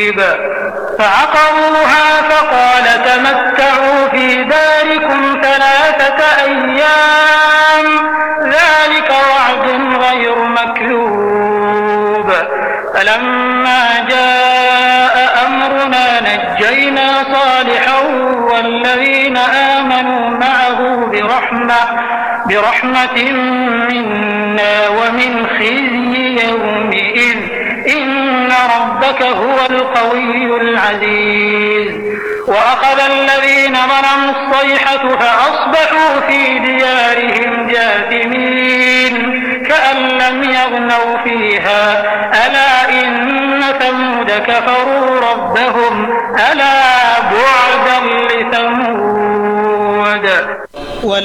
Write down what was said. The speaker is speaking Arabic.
فعقروها فقال تمتعوا في داركم 3 أيام ذلك وعد غير مكذوب. فلما جاء أمرنا نجينا صالحا والذين آمنوا معه برحمة منا ومن خزي يومئذ إن ربك هو القوي العزيز. وأخذ الذين ظلموا الصيحة فأصبحوا في ديارهم جاثمين كأن لم يغنوا فيها ألا إن ثمود كفروا ربهم ألا بعدا لثمود.